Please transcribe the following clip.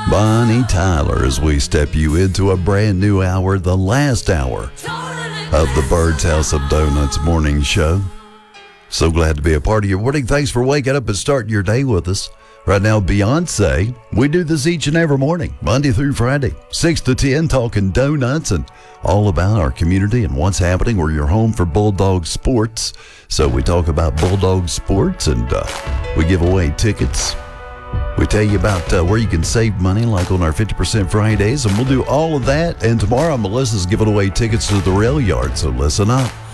Bonnie Tyler, as we step you into a brand new hour, the last hour of the Bird's House of Donuts morning show. So glad to be a part of your morning. Thanks for waking up and starting your day with us. Right now, Beyonce. We do this each and every morning, Monday through Friday, 6 to 10, talking donuts and all about our community and what's happening. We're your home for Bulldog Sports. So we talk about Bulldog Sports and we give away tickets. We tell you about where you can save money, like on our 50% Fridays, and we'll do all of that. And tomorrow, Melissa's giving away tickets to the Rail Yard, so listen up.